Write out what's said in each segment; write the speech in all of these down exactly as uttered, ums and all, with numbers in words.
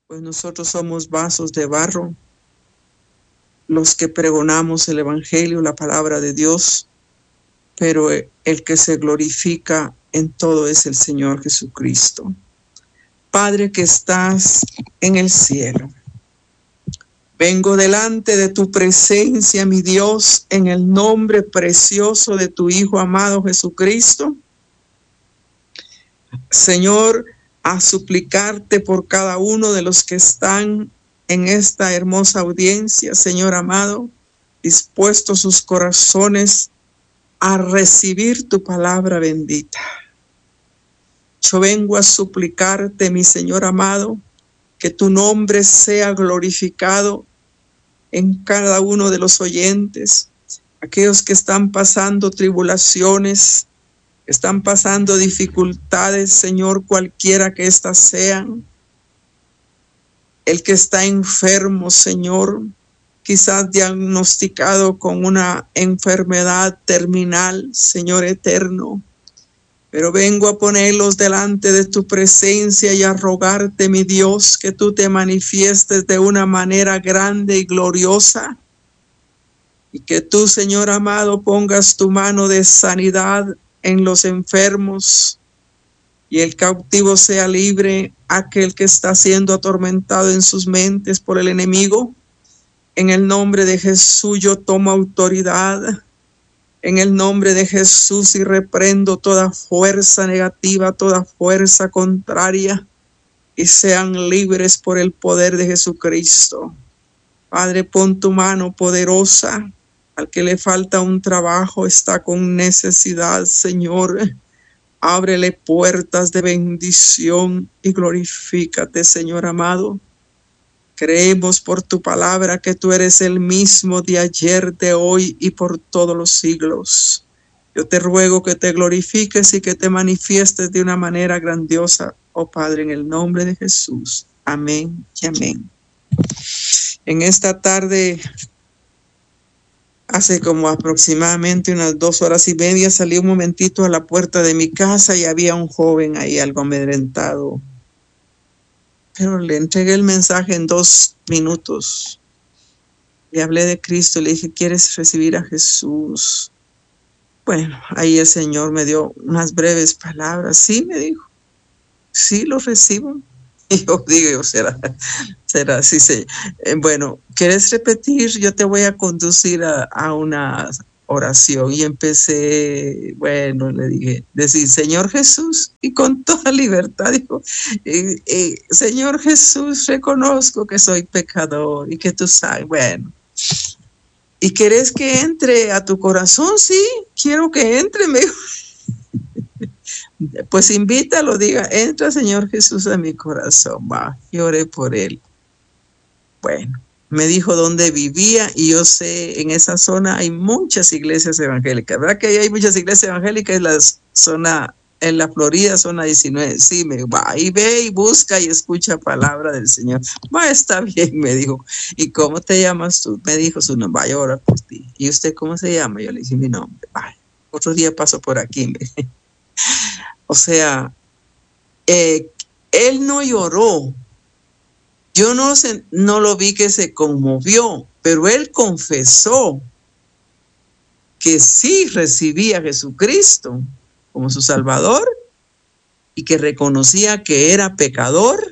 pues nosotros somos vasos de barro, los que pregonamos el Evangelio, la palabra de Dios, pero el que se glorifica en todo es el Señor Jesucristo. Padre que estás en el cielo, vengo delante de tu presencia, mi Dios, en el nombre precioso de tu Hijo amado Jesucristo. Señor, a suplicarte por cada uno de los que están en esta hermosa audiencia, Señor amado, dispuestos sus corazones a recibir tu palabra bendita. Yo vengo a suplicarte, mi Señor amado, que tu nombre sea glorificado en cada uno de los oyentes, aquellos que están pasando tribulaciones, están pasando dificultades, Señor, cualquiera que éstas sean. El que está enfermo, Señor, quizás diagnosticado con una enfermedad terminal, Señor eterno. Pero vengo a ponerlos delante de tu presencia y a rogarte, mi Dios, que tú te manifiestes de una manera grande y gloriosa. Y que tú, Señor amado, pongas tu mano de sanidad en los enfermos y el cautivo sea libre, aquel que está siendo atormentado en sus mentes por el enemigo. En el nombre de Jesús yo tomo autoridad. En el nombre de Jesús y reprendo toda fuerza negativa, toda fuerza contraria, y sean libres por el poder de Jesucristo. Padre, pon tu mano poderosa. Al que le falta un trabajo, está con necesidad, Señor. Ábrele puertas de bendición y glorifícate, Señor amado. Creemos por tu palabra que tú eres el mismo de ayer, de hoy y por todos los siglos. Yo te ruego que te glorifiques y que te manifiestes de una manera grandiosa, oh Padre, en el nombre de Jesús. Amén y amén. En esta tarde, hace como aproximadamente unas dos horas y media, salí un momentito a la puerta de mi casa y había un joven ahí algo amedrentado. Pero le entregué el mensaje en dos minutos. Le hablé de Cristo, le dije, ¿quieres recibir a Jesús? Bueno, ahí el Señor me dio unas breves palabras. Sí, me dijo, sí lo recibo. Y yo digo, será, será así. Sí. Eh, bueno, ¿quieres repetir? Yo te voy a conducir a, a una oración. Y empecé, bueno, le dije, decir, Señor Jesús, y con toda libertad, dijo, eh, eh, Señor Jesús, reconozco que soy pecador y que tú sabes, bueno, ¿y querés que entre a tu corazón? Sí, quiero que entre, me dijo. Pues invítalo, diga, entra Señor Jesús a mi corazón, va, y oré por él. Bueno, me dijo dónde vivía y yo sé, en esa zona hay muchas iglesias evangélicas, ¿verdad que hay muchas iglesias evangélicas en la zona, en la Florida, zona diecinueve? Sí, me va, y ve y busca y escucha palabra del Señor. Va, está bien, me dijo. ¿Y cómo te llamas tú? Me dijo su nombre, vaya, ora por ti. ¿Y usted cómo se llama? Yo le dije mi nombre. Va, otro día paso por aquí, me dije. O sea, eh, él no lloró. Yo no, se, no lo vi que se conmovió, pero él confesó que sí recibía a Jesucristo como su Salvador y que reconocía que era pecador.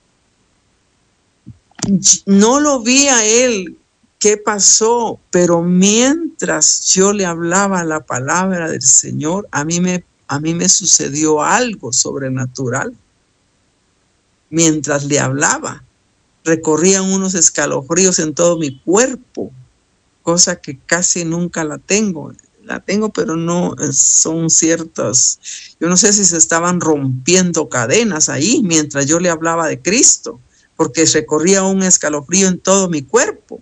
No lo vi a él qué pasó, pero mientras yo le hablaba la palabra del Señor, a mí me A mí me sucedió algo sobrenatural. Mientras le hablaba, recorrían unos escalofríos en todo mi cuerpo, cosa que casi nunca la tengo. La tengo, pero no son ciertas. Yo no sé si se estaban rompiendo cadenas ahí mientras yo le hablaba de Cristo, porque recorría un escalofrío en todo mi cuerpo.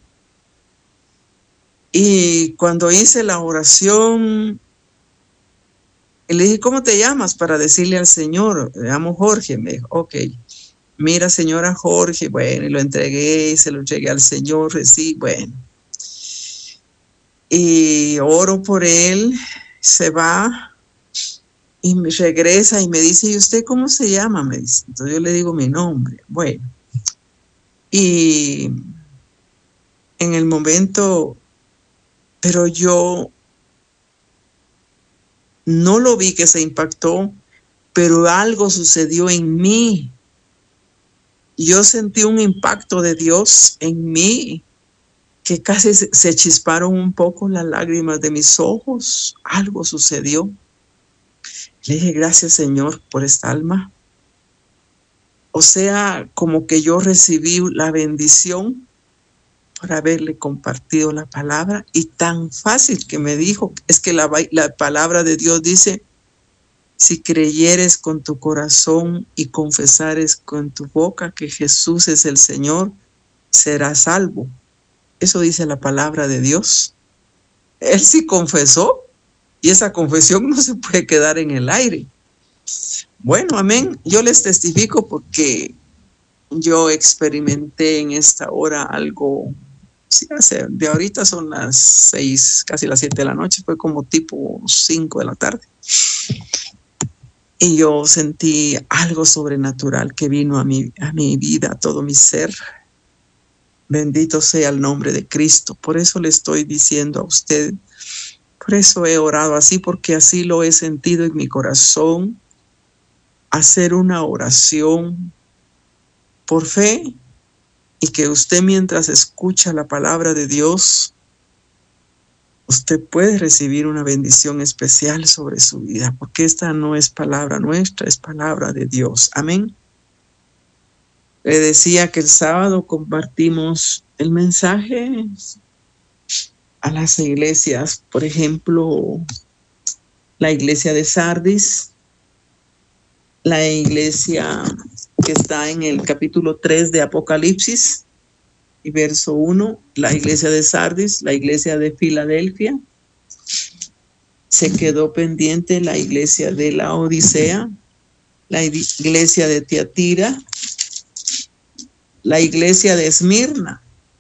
Y cuando hice la oración, y le dije, ¿cómo te llamas? Para decirle al Señor, me llamo Jorge. Me dijo, ok, mira, señora Jorge, bueno, y lo entregué, se lo entregué al Señor, sí, bueno. Y oro por él, se va y me regresa y me dice, ¿y usted cómo se llama? Me dice. Entonces yo le digo mi nombre. Bueno, Y en el momento, pero yo no lo vi que se impactó, pero algo sucedió en mí. Yo sentí un impacto de Dios en mí, que casi se chisparon un poco las lágrimas de mis ojos. Algo sucedió. Le dije, gracias Señor por esta alma. O sea, como que yo recibí la bendición por haberle compartido la palabra, y tan fácil que me dijo. Es que la, la palabra de Dios dice, si creyeres con tu corazón y confesares con tu boca que Jesús es el Señor, serás salvo. Eso dice la palabra de Dios. Él sí confesó, y esa confesión no se puede quedar en el aire. Bueno, amén. Yo les testifico porque yo experimenté en esta hora algo. Sí, hace, de ahorita son las seis, casi las siete de la noche, fue como tipo cinco de la tarde. Y yo sentí algo sobrenatural que vino a mi, a mi vida, a todo mi ser. Bendito sea el nombre de Cristo. Por eso le estoy diciendo a usted, por eso he orado así, porque así lo he sentido en mi corazón. Hacer una oración por fe, y que usted, mientras escucha la palabra de Dios, usted puede recibir una bendición especial sobre su vida, porque esta no es palabra nuestra, es palabra de Dios. Amén. Le decía que el sábado compartimos el mensaje a las iglesias, por ejemplo, la iglesia de Sardis, la iglesia que está en el capítulo tres de Apocalipsis, y verso uno, la iglesia de Sardis, la iglesia de Filadelfia. Se quedó pendiente la iglesia de la Odisea, la iglesia de Tiatira, la iglesia de Esmirna.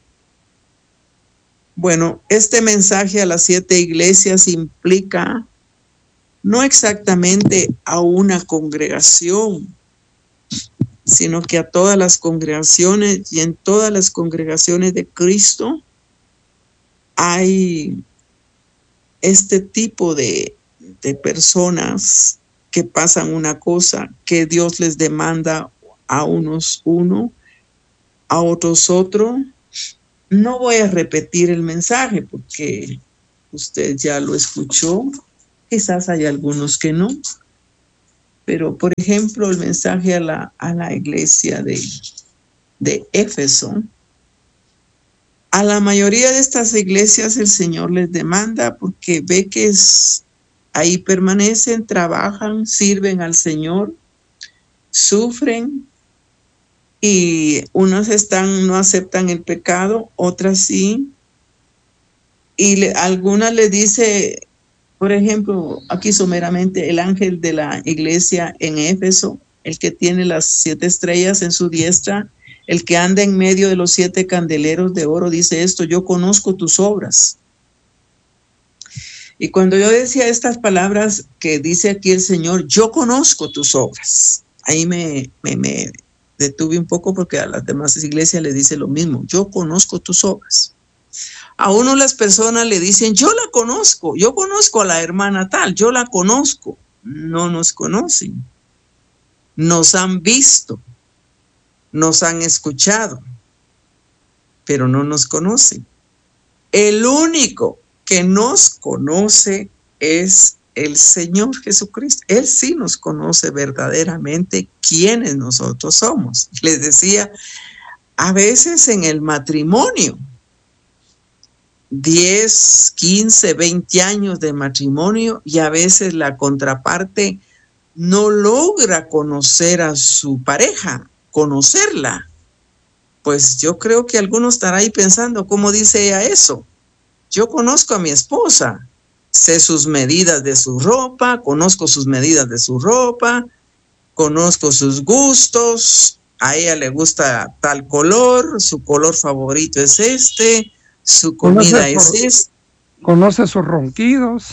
Bueno, este mensaje a las siete iglesias implica no exactamente a una congregación, sino que a todas las congregaciones, y en todas las congregaciones de Cristo hay este tipo de, de personas que pasan una cosa que Dios les demanda, a unos uno, a otros otro. No voy a repetir el mensaje porque usted ya lo escuchó, quizás hay algunos que no. Pero, por ejemplo, el mensaje a la, a la iglesia de, de Éfeso, a la mayoría de estas iglesias el Señor les demanda, porque ve que es, ahí permanecen, trabajan, sirven al Señor, sufren, y unas están, no aceptan el pecado, otras sí, y le, algunas le dice, por ejemplo, aquí someramente, el ángel de la iglesia en Éfeso, el que tiene las siete estrellas en su diestra, el que anda en medio de los siete candeleros de oro, dice esto: yo conozco tus obras. Y cuando yo decía estas palabras que dice aquí el Señor, yo conozco tus obras, ahí me, me, me detuve un poco, porque a las demás iglesias le dice lo mismo: yo conozco tus obras. A uno las personas le dicen, yo la conozco, yo conozco a la hermana tal, yo la conozco. No nos conocen. Nos han visto, nos han escuchado, pero no nos conocen. El único que nos conoce es el Señor Jesucristo. Él sí nos conoce verdaderamente quiénes nosotros somos. Les decía, a veces en el matrimonio, diez, quince, veinte años de matrimonio, y a veces la contraparte no logra conocer a su pareja, conocerla. Pues yo creo que algunos estarán ahí pensando, ¿cómo dice ella eso? Yo conozco a mi esposa, sé sus medidas de su ropa, conozco sus medidas de su ropa, conozco sus gustos, a ella le gusta tal color, su color favorito es este, su comida es esta. Conoce sus ronquidos.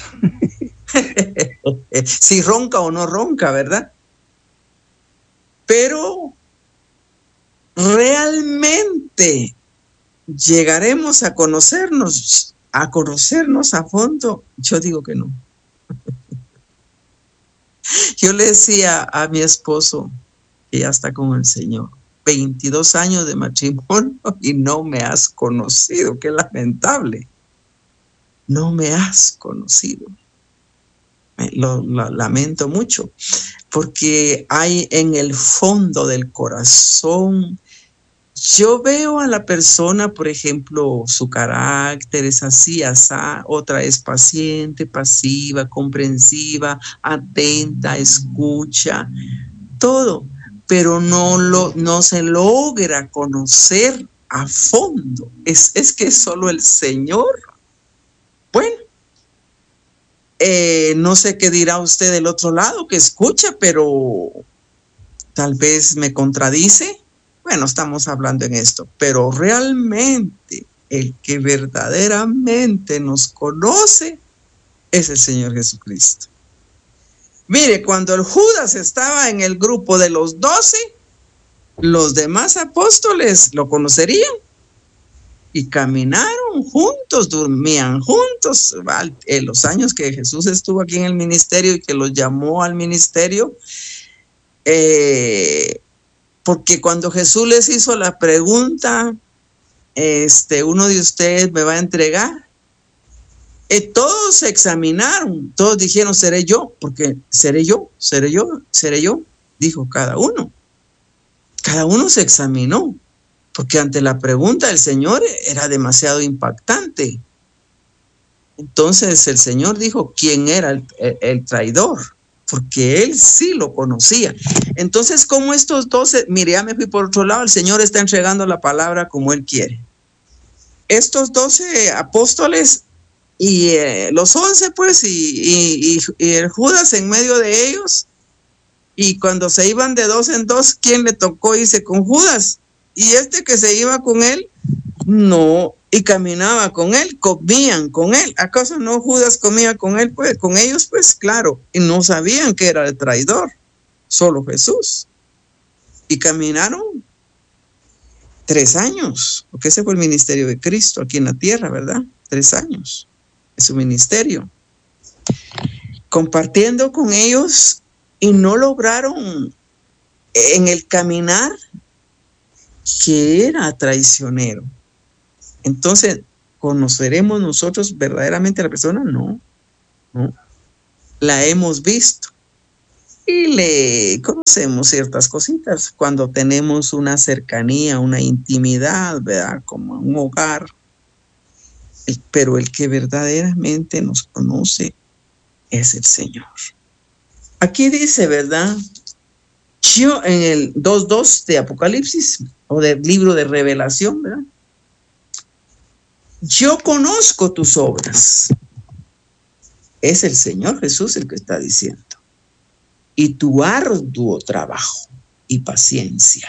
Si ronca o no ronca, ¿verdad? Pero ¿realmente llegaremos a conocernos, a conocernos a fondo? Yo digo que no. Yo le decía a mi esposo, que ya está con el Señor, veintidós años de matrimonio y no me has conocido. Qué lamentable. No me has conocido. Lo, lo lamento mucho, porque hay en el fondo del corazón. Yo veo a la persona, por ejemplo, su carácter es así, asá, otra es paciente, pasiva, comprensiva, atenta, escucha, todo, pero no, lo, no se logra conocer a fondo. Es, es que solo el Señor. Bueno, eh, no sé qué dirá usted del otro lado que escucha, pero tal vez me contradice. Bueno, estamos hablando en esto, pero realmente el que verdaderamente nos conoce es el Señor Jesucristo. Mire, cuando el Judas estaba en el grupo de los doce, los demás apóstoles lo conocerían y caminaron juntos, dormían juntos. En los años que Jesús estuvo aquí en el ministerio y que los llamó al ministerio, eh, porque cuando Jesús les hizo la pregunta, este, uno de ustedes me va a entregar, eh, todos se examinaron, todos dijeron, seré yo, porque seré yo, seré yo, seré yo, dijo cada uno. Cada uno se examinó, porque ante la pregunta del Señor era demasiado impactante. Entonces el Señor dijo quién era el, el, el traidor, porque él sí lo conocía. Entonces, como estos doce, mire, ya me fui por otro lado, el Señor está entregando la palabra como él quiere. Estos doce apóstoles y eh, los once, pues, y, y, y, y el Judas en medio de ellos, y cuando se iban de dos en dos, ¿quién le tocó irse con Judas? Y este que se iba con él, no, y caminaba con él, comían con él. ¿Acaso no Judas comía con él? Pues con ellos, pues claro, y no sabían que era el traidor, solo Jesús. Y caminaron tres años, porque ese fue el ministerio de Cristo aquí en la tierra, ¿verdad? Tres años, es su ministerio. Compartiendo con ellos, y no lograron en el caminar que era traicionero. Entonces, ¿conoceremos nosotros verdaderamente a la persona? No, no. La hemos visto y le conocemos ciertas cositas cuando tenemos una cercanía, una intimidad, ¿verdad? Como un hogar. Pero el que verdaderamente nos conoce es el Señor. Aquí dice, ¿verdad? Yo en el dos dos de Apocalipsis o del libro de Revelación, ¿verdad? Yo conozco tus obras. Es el Señor Jesús el que está diciendo. Y tu arduo trabajo y paciencia.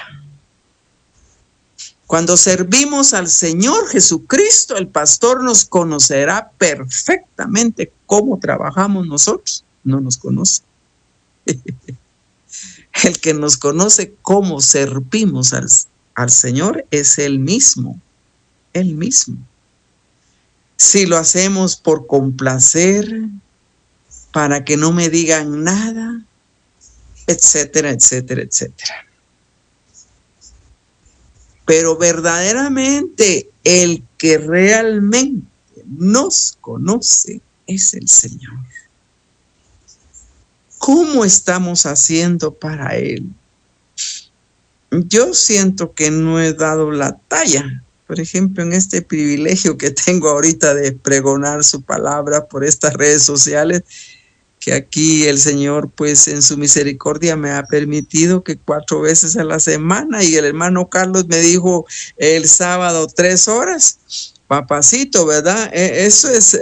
Cuando servimos al Señor Jesucristo, el pastor nos conocerá perfectamente cómo trabajamos nosotros. No nos conoce. El que nos conoce cómo servimos al, al Señor es Él mismo. Él mismo. Si lo hacemos por complacer, para que no me digan nada, etcétera, etcétera, etcétera. Pero verdaderamente el que realmente nos conoce es el Señor. ¿Cómo estamos haciendo para Él? Yo siento que no he dado la talla. Por ejemplo, en este privilegio que tengo ahorita de pregonar su palabra por estas redes sociales, que aquí el Señor, pues en su misericordia me ha permitido que cuatro veces a la semana, y el hermano Carlos me dijo el sábado tres horas, papacito, ¿verdad? Eso es...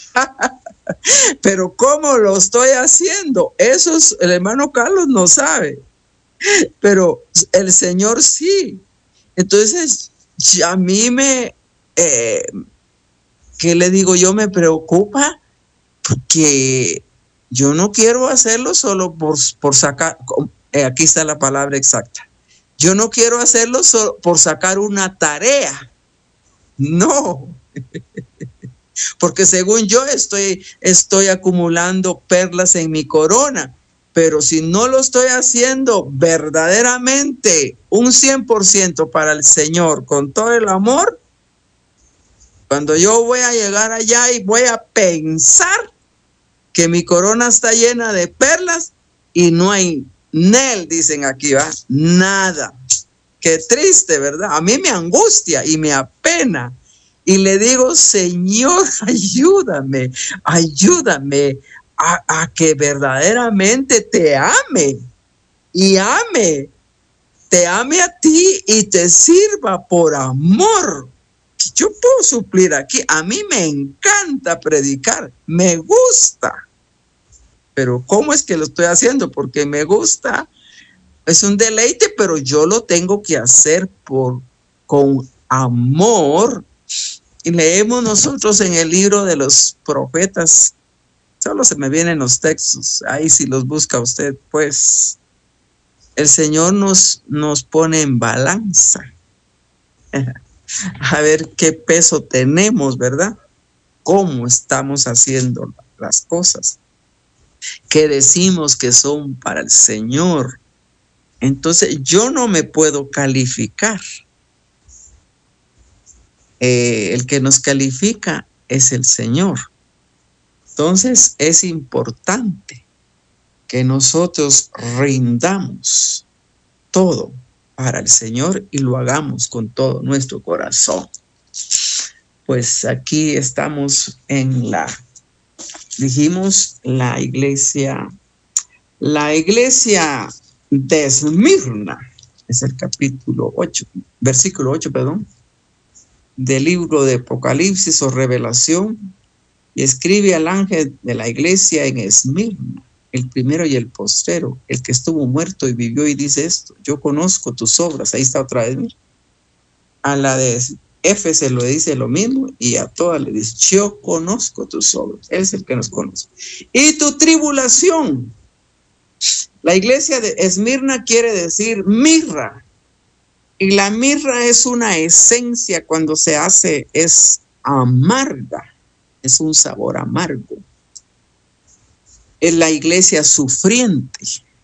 Pero ¿cómo lo estoy haciendo? Eso es, el hermano Carlos no sabe, pero el Señor sí. Entonces, a mí me, eh, ¿qué le digo yo? Me preocupa porque yo no quiero hacerlo solo por, por sacar, eh, aquí está la palabra exacta, Yo no quiero hacerlo solo por sacar una tarea. No. Porque según yo estoy, estoy acumulando perlas en mi corona. Pero si no lo estoy haciendo verdaderamente un cien por ciento para el Señor, con todo el amor, cuando yo voy a llegar allá y voy a pensar que mi corona está llena de perlas y no hay nel, dicen aquí, ¿va? Nada. Qué triste, ¿verdad? A mí me angustia y me apena. Y le digo, Señor, ayúdame, ayúdame a, a que verdaderamente te ame y ame, te ame a ti y te sirva por amor. Yo puedo suplir aquí. A mí me encanta predicar, me gusta. Pero ¿cómo es que lo estoy haciendo? Porque me gusta. Es un deleite, pero yo lo tengo que hacer por, con amor. Y leemos nosotros en el libro de los profetas. Solo se me vienen los textos. Ahí si los busca usted, pues el Señor nos, nos pone en balanza. A ver qué peso tenemos, ¿verdad? ¿Cómo estamos haciendo las cosas? Que decimos que son para el Señor. Entonces yo no me puedo calificar. Eh, el que nos califica es el Señor. Entonces es importante que nosotros rindamos todo para el Señor y lo hagamos con todo nuestro corazón. Pues aquí estamos en la, dijimos, la iglesia, la iglesia de Esmirna, es el capítulo ocho, versículo ocho, perdón, del libro de Apocalipsis o Revelación, y escribe al ángel de la iglesia en Esmirna, el primero y el postrero, el que estuvo muerto y vivió, y dice esto: yo conozco tus obras. Ahí está otra vez. Mira. A la de Éfeso le dice lo mismo, y a todas le dice: yo conozco tus obras. Él es el que nos conoce. Y tu tribulación. La iglesia de Esmirna quiere decir mirra. Y la mirra es una esencia cuando se hace, es amarga. Es un sabor amargo. Es la iglesia sufriente.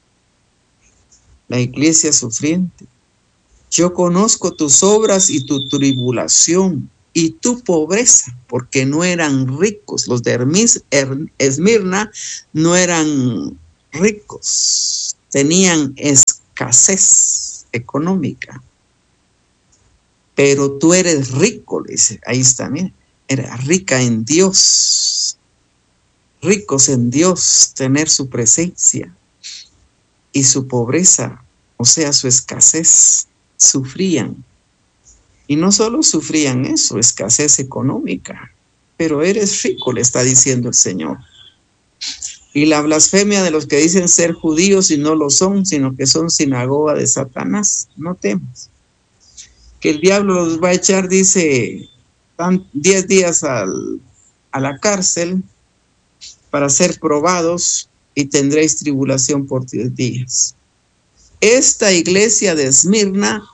La iglesia sufriente. Yo conozco tus obras y tu tribulación y tu pobreza, porque no eran ricos. Los de Esmirna no eran ricos. Tenían escasez económica. Pero tú eres rico, le dice. Ahí está, mira. Eres rica en Dios. Ricos en Dios, tener su presencia. Y su pobreza, o sea, su escasez, sufrían. Y no solo sufrían eso, escasez económica, pero eres rico, le está diciendo el Señor. Y la blasfemia de los que dicen ser judíos y no lo son, sino que son sinagoga de Satanás. No temas. Que el diablo los va a echar, dice, diez días al, a la cárcel para ser probados, y tendréis tribulación por diez días. Esta iglesia de Esmirna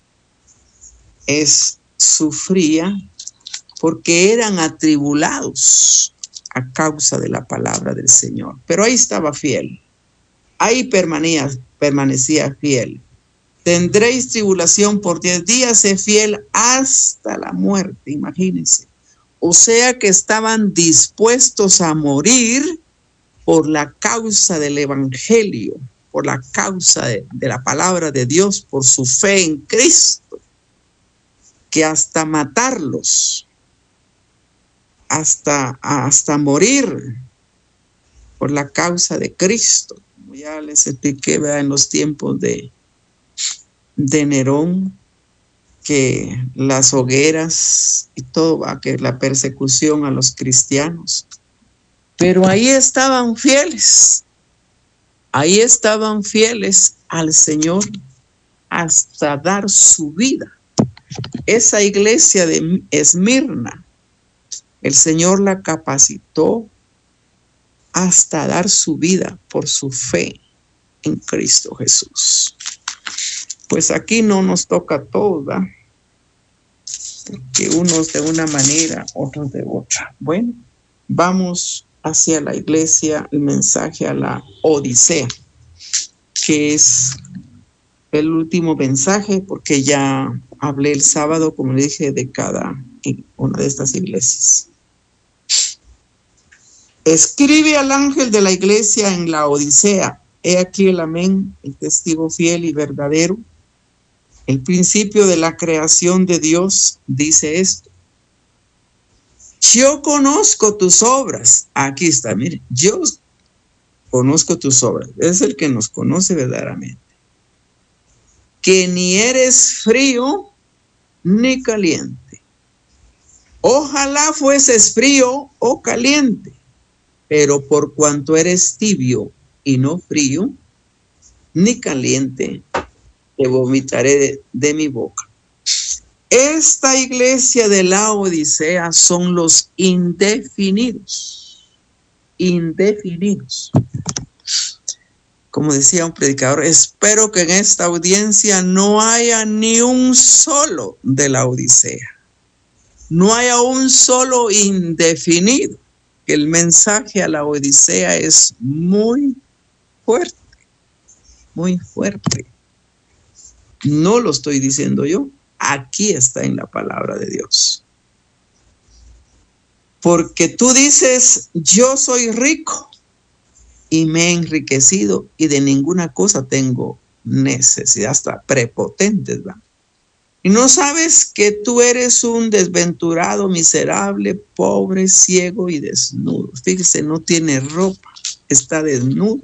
es, sufría porque eran atribulados a causa de la palabra del Señor. Pero ahí estaba fiel. Ahí permanecía, permanecía fiel. Tendréis tribulación por diez días, sé fiel hasta la muerte, imagínense. O sea que estaban dispuestos a morir por la causa del evangelio, por la causa de, de la palabra de Dios, por su fe en Cristo, que hasta matarlos, hasta, hasta morir por la causa de Cristo. Como ya les expliqué, ¿verdad? En los tiempos de, de Nerón, que las hogueras y todo, ¿va? Que la persecución a los cristianos. Pero ahí estaban fieles, ahí estaban fieles al Señor hasta dar su vida. Esa iglesia de Esmirna, el Señor la capacitó hasta dar su vida por su fe en Cristo Jesús. Pues aquí no nos toca a todos, ¿verdad? Porque unos de una manera, otros de otra. Bueno, vamos hacia la iglesia, el mensaje a la Odisea, que es el último mensaje, porque ya hablé el sábado, como le dije, de cada una de estas iglesias. Escribe al ángel de la iglesia en la Odisea: he aquí el amén, el testigo fiel y verdadero, el principio de la creación de Dios, dice esto: yo conozco tus obras. Aquí está, mire, yo conozco tus obras. Es el que nos conoce verdaderamente. Que ni eres frío ni caliente. Ojalá fueses frío o caliente, pero por cuanto eres tibio y no frío ni caliente, te vomitaré de, de mi boca. Esta iglesia de la Odisea son los indefinidos. Indefinidos. Como decía un predicador, espero que en esta audiencia no haya ni un solo de la Odisea. No haya un solo indefinido. Que el mensaje a la Odisea es muy fuerte. Muy fuerte. No lo estoy diciendo yo. Aquí está en la palabra de Dios. Porque tú dices, yo soy rico y me he enriquecido y de ninguna cosa tengo necesidad, hasta prepotentes, ¿verdad? Y no sabes que tú eres un desventurado, miserable, pobre, ciego y desnudo. Fíjese, no tiene ropa, está desnudo.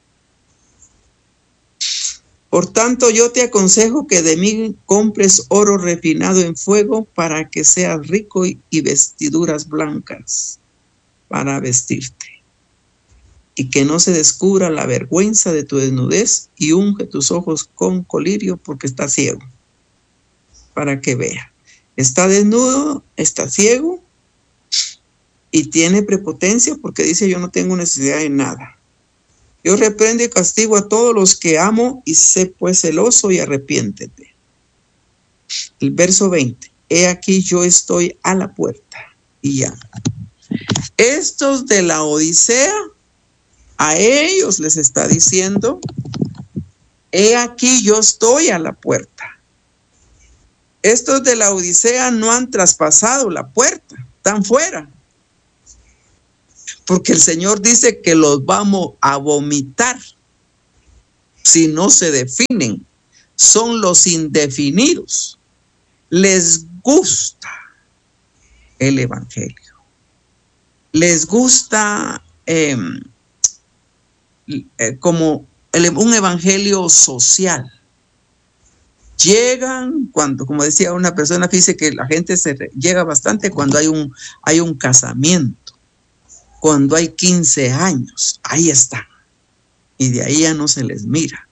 Por tanto, yo te aconsejo que de mí compres oro refinado en fuego para que seas rico y, y vestiduras blancas para vestirte. Y que no se descubra la vergüenza de tu desnudez, y unge tus ojos con colirio porque está ciego, para que vea. Está desnudo, está ciego y tiene prepotencia porque dice, yo no tengo necesidad de nada. Yo reprendo y castigo a todos los que amo, y sé pues celoso y arrepiéntete. El verso veinte. He aquí yo estoy a la puerta y llamo. Estos de la Odisea, a ellos les está diciendo, he aquí yo estoy a la puerta. Estos de la Odisea no han traspasado la puerta, están fuera. Porque el Señor dice que los vamos a vomitar si no se definen. Son los indefinidos. Les gusta el evangelio. Les gusta eh, eh, como el, un evangelio social. Llegan cuando, como decía una persona, dice que la gente se llega bastante cuando hay un, hay un casamiento. Cuando hay quince años, ahí están. Y de ahí ya no se les mira.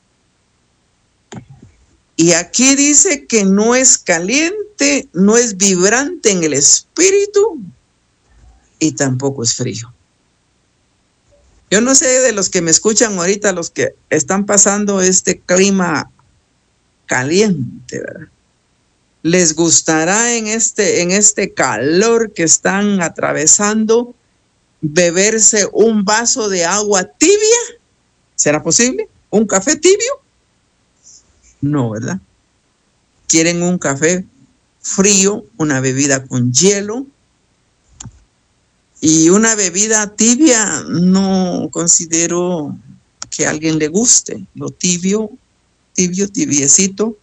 Y aquí dice que no es caliente, no es vibrante en el espíritu y tampoco es frío. Yo no sé de los que me escuchan ahorita, los que están pasando este clima caliente, ¿verdad? Les gustará en este, en este calor que están atravesando beberse un vaso de agua tibia. ¿Será posible? ¿Un café tibio? No, ¿verdad? Quieren un café frío, una bebida con hielo. Y una bebida tibia no considero que a alguien le guste. Lo tibio, tibio, tibiecito.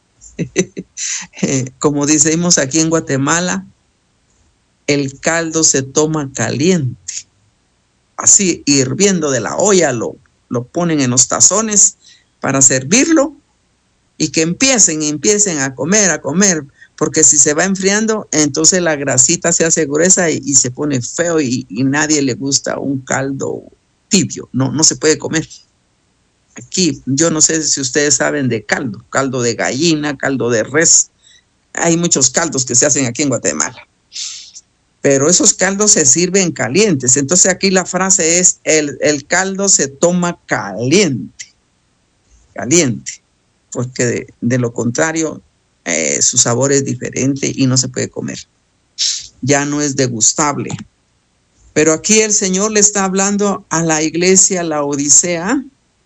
Como decimos aquí en Guatemala, el caldo se toma caliente. Así, hirviendo de la olla, lo, lo ponen en los tazones para servirlo y que empiecen, empiecen a comer, a comer, porque si se va enfriando, entonces la grasita se hace gruesa y, y se pone feo y, y nadie le gusta un caldo tibio. No, no se puede comer. Aquí, yo no sé si ustedes saben de caldo, caldo de gallina, caldo de res. Hay muchos caldos que se hacen aquí en Guatemala. Pero esos caldos se sirven calientes. Entonces aquí la frase es, el, el caldo se toma caliente. Caliente. porque de, de lo contrario eh, su sabor es diferente y no se puede comer. Ya no es degustable. Pero aquí el Señor le está hablando a la iglesia Laodicea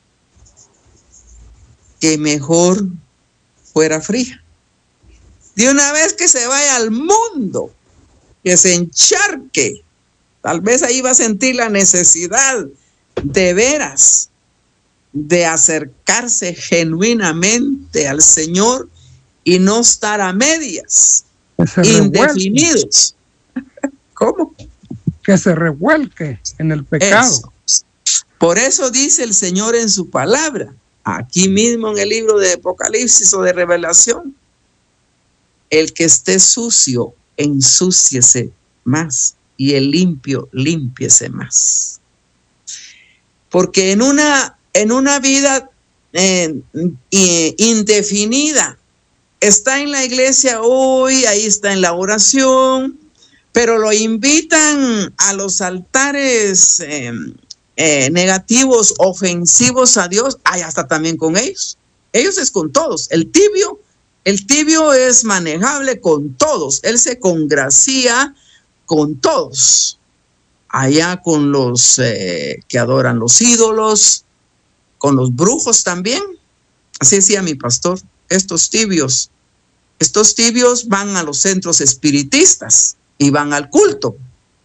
que mejor fuera fría. De una vez que se vaya al mundo, que se encharque, tal vez ahí va a sentir la necesidad de veras de acercarse genuinamente al Señor y no estar a medias, indefinidos. ¿Cómo? Que se revuelque en el pecado. Eso. Por eso dice el Señor en su palabra, aquí mismo en el libro de Apocalipsis o de Revelación, el que esté sucio, ensúciese más, y el limpio, límpiese más. Porque en una, en una vida eh, indefinida, está en la iglesia hoy, ahí está en la oración, pero lo invitan a los altares eh, eh, negativos, ofensivos a Dios, allá está también con ellos. Ellos es con todos. El tibio, el tibio es manejable con todos. Él se congracia con todos. Allá con los eh, que adoran los ídolos, con los brujos también. Así decía mi pastor, estos tibios, estos tibios van a los centros espiritistas y van al culto.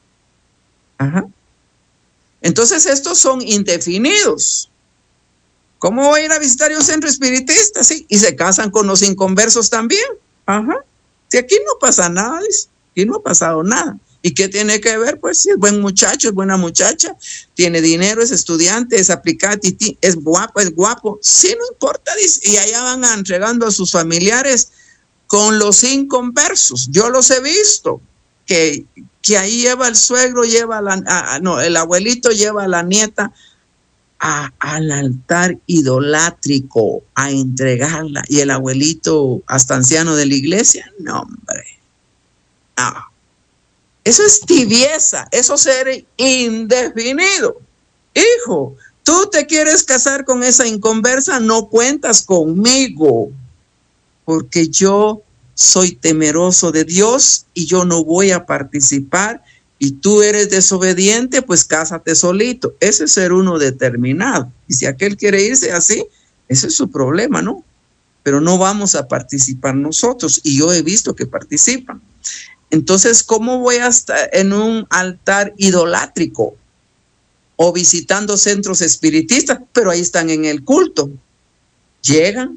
Ajá. Entonces estos son indefinidos. ¿Cómo voy a ir a visitar un centro espiritista? Sí, y se casan con los inconversos también. Ajá. Si aquí no pasa nada, aquí no ha pasado nada. ¿Y qué tiene que ver? Pues si es buen muchacho, es buena muchacha, tiene dinero, es estudiante, es aplicado, es guapo, es guapo. Sí, no importa, dice. Y allá van entregando a sus familiares con los inconversos. Yo los he visto, que, que ahí lleva el suegro, lleva la, a, no, el abuelito lleva a la nieta a, al altar idolátrico a entregarla. Y el abuelito, hasta anciano de la iglesia, no, hombre, no. Eso es tibieza, eso es ser indefinido. Hijo, tú te quieres casar con esa inconversa, no cuentas conmigo, porque yo soy temeroso de Dios y yo no voy a participar, y tú eres desobediente, pues cásate solito. Ese es ser uno determinado. Y si aquel quiere irse así, ese es su problema, ¿no? Pero no vamos a participar nosotros, y yo he visto que participan. Entonces, ¿cómo voy a estar en un altar idolátrico o visitando centros espiritistas? Pero ahí están en el culto. Llegan,